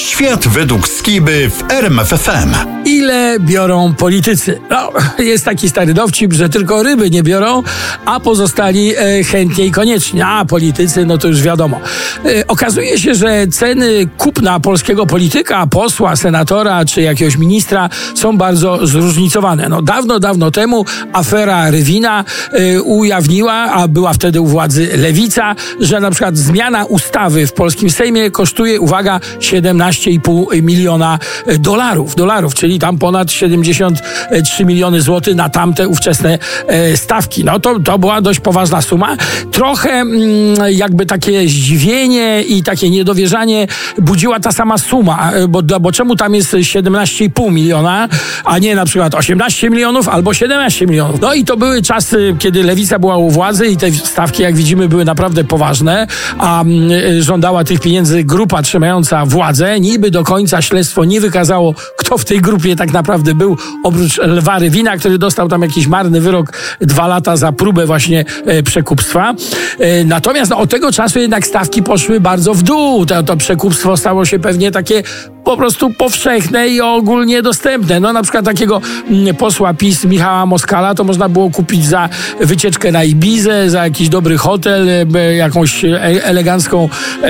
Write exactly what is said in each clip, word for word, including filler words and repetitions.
Świat według Skiby w R M F F M. Ile biorą politycy? No, jest taki stary dowcip, że tylko ryby nie biorą, a pozostali e, chętnie i koniecznie. A politycy, no to już wiadomo. E, okazuje się, że ceny kupna polskiego polityka, posła, senatora czy jakiegoś ministra są bardzo zróżnicowane. No dawno, dawno temu afera Rywina e, ujawniła, a była wtedy u władzy Lewica, że na przykład zmiana ustawy w polskim Sejmie kosztuje, uwaga, siedemnaście i pół miliona dolarów, dolarów, czyli tam ponad siedemdziesiąt trzy miliony złotych na tamte ówczesne e, stawki. No to, to była dość poważna suma. Trochę mm, jakby takie zdziwienie i takie niedowierzanie budziła ta sama suma, bo, bo czemu tam jest siedemnaście i pół miliona, a nie na przykład osiemnaście milionów albo siedemnaście milionów. No i to były czasy, kiedy Lewica była u władzy i te stawki, jak widzimy, były naprawdę poważne, a mm, żądała tych pieniędzy grupa trzymająca władzę. Niby do końca śledztwo nie wykazało, kto w tej grupie tak naprawdę był, oprócz Lwa Rywina, który dostał tam jakiś marny wyrok, dwa lata za próbę właśnie e, przekupstwa. E, natomiast no, od tego czasu jednak stawki poszły bardzo w dół. To, to przekupstwo stało się pewnie takie po prostu powszechne i ogólnie dostępne. No na przykład takiego mm, posła PiS Michała Moskala to można było kupić za wycieczkę na Ibizę, za jakiś dobry hotel, e, jakąś e, elegancką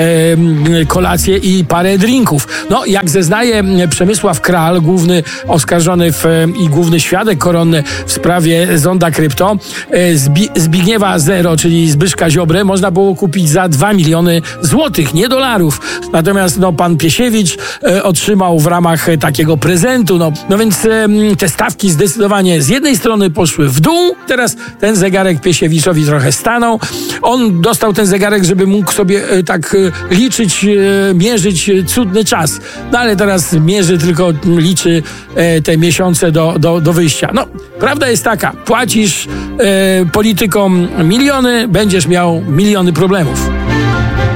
e, kolację i parę drinków. No jak zeznaje Przemysław Kral, główny oskarżony w, i główny świadek koronny w sprawie Zonda Krypto, Zbi- Zbigniewa Zero, czyli Zbyszka Ziobrę, można było kupić za dwa miliony złotych, nie dolarów. Natomiast no, pan Piesiewicz e, otrzymał w ramach takiego prezentu. No, no więc e, te stawki zdecydowanie z jednej strony poszły w dół. Teraz ten zegarek Piesiewiczowi trochę stanął. On dostał ten zegarek, żeby mógł sobie e, tak e, liczyć, e, mierzyć cudny czas. No ale teraz mierzy tylko, liczy e, te miesiące do, do, do wyjścia. No, prawda jest taka, płacisz e, politykom miliony, będziesz miał miliony problemów.